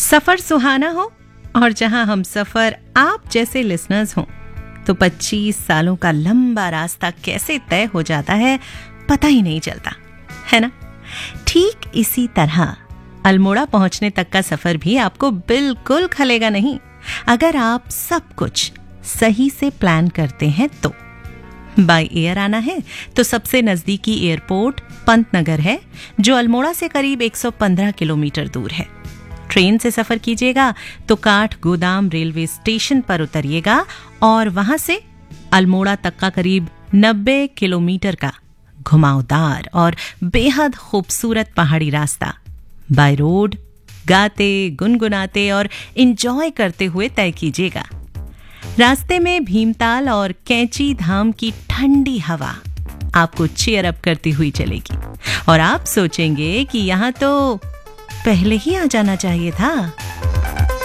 सफर सुहाना हो और जहां हम सफर आप जैसे लिसनर्स हों तो 25 सालों का लंबा रास्ता कैसे तय हो जाता है पता ही नहीं चलता, है ना। ठीक इसी तरह अल्मोड़ा पहुंचने तक का सफर भी आपको बिल्कुल खलेगा नहीं अगर आप सब कुछ सही से प्लान करते हैं तो। बाय एयर आना है तो सबसे नजदीकी एयरपोर्ट पंतनगर है, जो अल्मोड़ा से करीब 115 किलोमीटर दूर है। ट्रेन से सफर कीजिएगा तो काठगोदाम रेलवे स्टेशन पर उतरिएगा और वहां से अल्मोड़ा तक का करीब 90 किलोमीटर का घुमावदार और बेहद खूबसूरत पहाड़ी रास्ता बाय रोड गाते गुनगुनाते और एंजॉय करते हुए तय कीजिएगा। रास्ते में भीमताल और कैंची धाम की ठंडी हवा आपको चीयर अप करती हुई चलेगी और आप सोचेंगे कि यहां तो पहले ही आ जाना चाहिए था।